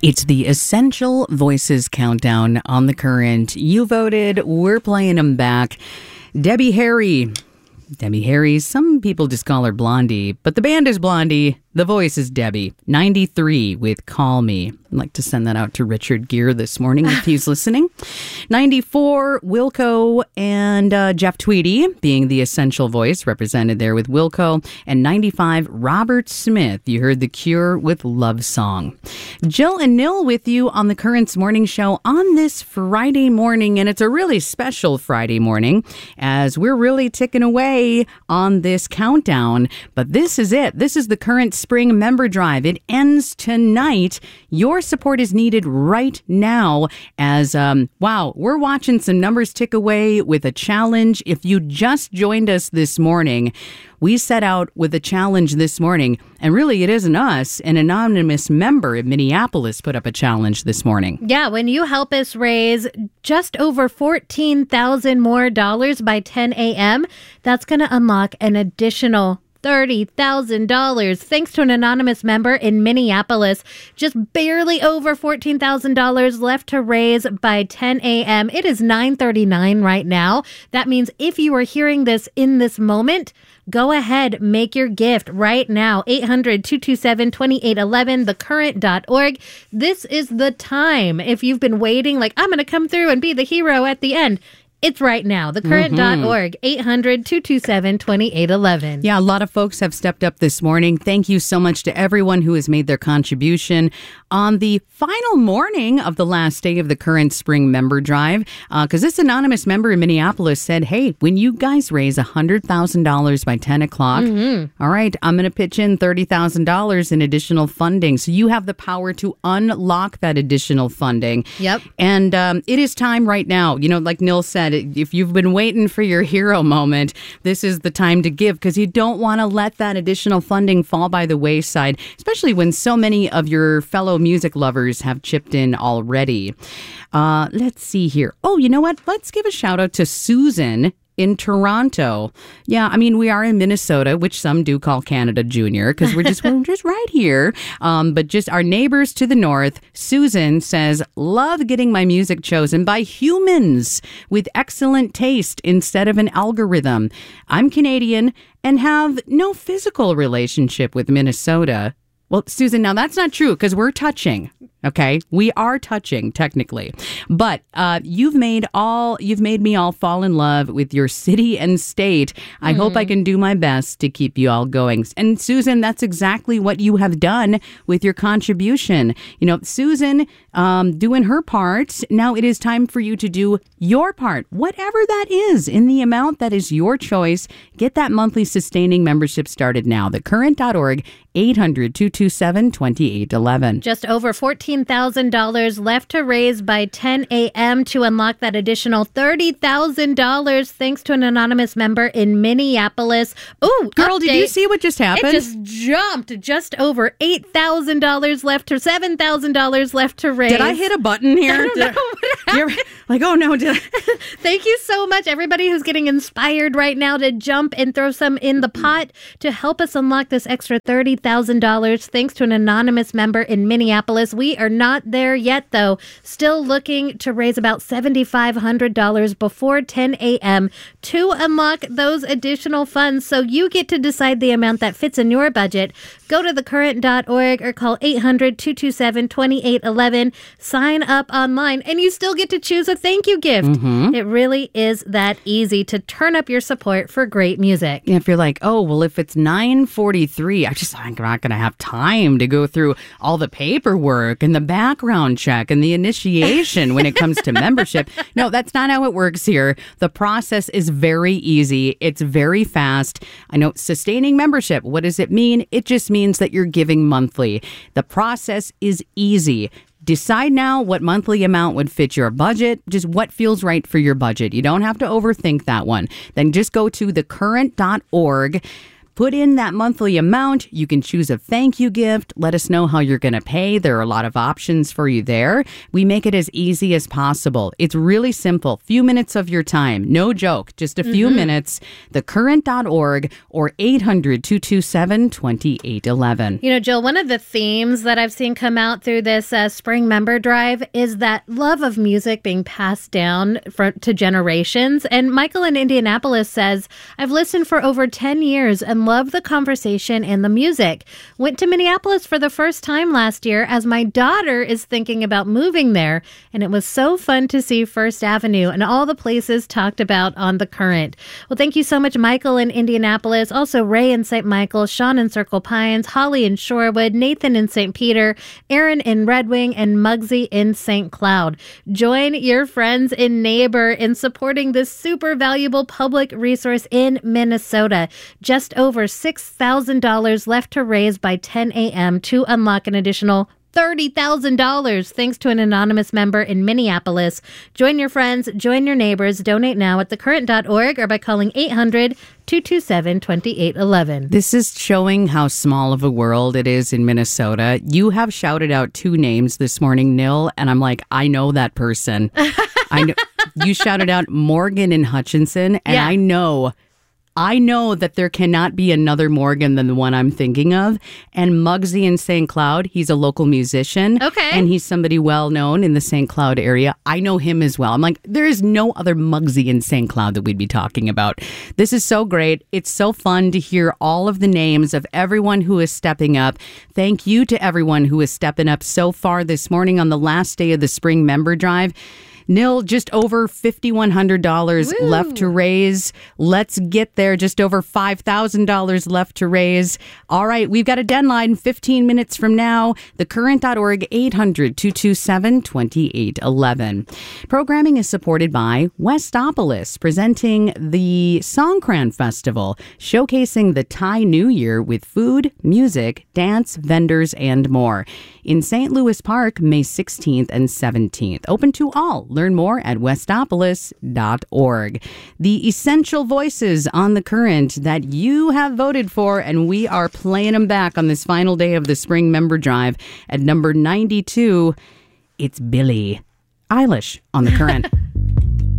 It's the Essential Voices Countdown on The Current. You voted. We're playing them back. Debbie Harry. Debbie Harry. Some people just call her Blondie, but the band is Blondie. The voice is Debbie. 93 with Call Me. I'd like to send that out to Richard Gere this morning if he's listening. 94, Wilco and Jeff Tweedy being the essential voice represented there with Wilco. And 95, Robert Smith. You heard The Cure with Love Song. Jill and Nil with you on the Current's Morning Show on this Friday morning. And it's a really special Friday morning as we're really ticking away on this countdown. But this is it. This is the Current Spring Member Drive. It ends tonight. Your support is needed right now as, we're watching some numbers tick away with a challenge. If you just joined us this morning, we set out with a challenge this morning, and really it isn't us. An anonymous member in Minneapolis put up a challenge this morning. Yeah, when you help us raise just over $14,000 more by 10 a.m., that's going to unlock an additional $30,000 thanks to an anonymous member in Minneapolis. Just barely over $14,000 left to raise by 10 a.m. It is 9:39 right now. That means if you are hearing this in this moment, go ahead, make your gift right now. 800-227-2811, thecurrent.org. This is the time. If you've been waiting, like, I'm going to come through and be the hero at the end, it's right now. Thecurrent.org, 800-227-2811. Yeah, a lot of folks have stepped up this morning. Thank you so much to everyone who has made their contribution on the final morning of the last day of the Current Spring Member Drive. Because this anonymous member in Minneapolis said, hey, when you guys raise $100,000 by 10 o'clock, all right, I'm going to pitch in $30,000 in additional funding. So you have the power to unlock that additional funding. Yep. And it is time right now. You know, like Nil said, if you've been waiting for your hero moment, this is the time to give because you don't want to let that additional funding fall by the wayside, especially when so many of your fellow music lovers have chipped in already. Let's see here. Oh, you know what? Let's give a shout out to Susan in Toronto. Yeah, I mean, we are in Minnesota, which some do call Canada Junior, because we're just right here. But just our neighbors to the north. Susan says, love getting my music chosen by humans with excellent taste instead of an algorithm. I'm Canadian and have no physical relationship with Minnesota. Well, Susan, now that's not true because we're touching. Okay, we are touching technically, but you've made me all fall in love with your city and state. I hope I can do my best to keep you all going. And Susan, that's exactly what you have done with your contribution. You know, Susan doing her part. Now it is time for you to do your part, whatever that is, in the amount that is your choice. Get that monthly sustaining membership started now. Thecurrent.org, 800-227-2811. Just over $14,000 left to raise by 10 a.m. to unlock that additional $30,000 thanks to an anonymous member in Minneapolis. Ooh, girl, update. Did you see what just happened? It just jumped. Just over $8,000 left to $7,000 left to raise. Did I hit a button here? I don't know what happened. Like, oh no, did I? Thank you so much, everybody who's getting inspired right now to jump and throw some in the pot to help us unlock this extra $30,000 thanks to an anonymous member in Minneapolis. We are not there yet, though. Still looking to raise about $7,500 before 10 a.m. to unlock those additional funds. So you get to decide the amount that fits in your budget. Go to thecurrent.org or call 800-227-2811. Sign up online, and you still get to choose a thank you gift. It really is that easy to turn up your support for great music. Yeah, if you're like, oh, well, if it's 9:43, I'm not going to have time to go through all the paperwork and the background check and the initiation when it comes to membership. No, that's not how it works here. The process is very easy. It's very fast. I know sustaining membership. What does it mean? It just means that you're giving monthly. The process is easy. Decide now what monthly amount would fit your budget, just what feels right for your budget. You don't have to overthink that one. Then just go to thecurrent.org. Put in that monthly amount. You can choose a thank you gift. Let us know how you're going to pay. There are a lot of options for you there. We make it as easy as possible. It's really simple. Few minutes of your time. No joke. Just a few minutes. Thecurrent.org or 800-227-2811. You know, Jill, one of the themes that I've seen come out through this spring member drive is that love of music being passed down to generations. And Michael in Indianapolis says, I've listened for over 10 years and love the conversation and the music. Went to Minneapolis for the first time last year as my daughter is thinking about moving there. And it was so fun to see First Avenue and all the places talked about on The Current. Well, thank you so much, Michael in Indianapolis. Also, Ray in St. Michael, Sean in Circle Pines, Holly in Shorewood, Nathan in St. Peter, Aaron in Red Wing, and Muggsy in St. Cloud. Join your friends and neighbor in supporting this super valuable public resource in Minnesota. Just over $6,000 left to raise by 10 a.m. to unlock an additional $30,000 thanks to an anonymous member in Minneapolis. Join your friends, join your neighbors, donate now at thecurrent.org or by calling 800-227-2811. This is showing how small of a world it is in Minnesota. You have shouted out 2 names this morning, Nil, and I'm like, I know that person. I know you shouted out Morgan in Hutchinson, and Yeah. I know that there cannot be another Morgan than the one I'm thinking of. And Muggsy in St. Cloud, he's a local musician. Okay. And he's somebody well known in the St. Cloud area. I know him as well. I'm like, there is no other Muggsy in St. Cloud that we'd be talking about. This is so great. It's so fun to hear all of the names of everyone who is stepping up. Thank you to everyone who is stepping up so far this morning on the last day of the spring member drive. Nil, just over $5,100 left to raise. Let's get there. Just over $5,000 left to raise. All right, we've got a deadline 15 minutes from now. Thecurrent.org, 800-227-2811. Programming is supported by Westopolis, presenting the Songkran Festival, showcasing the Thai New Year with food, music, dance, vendors, and more. In St. Louis Park, May 16th and 17th. Open to all. Learn more at westopolis.org. The essential voices on The Current that you have voted for, and we are playing them back on this final day of the spring member drive. At number 92, it's Billie Eilish on The Current.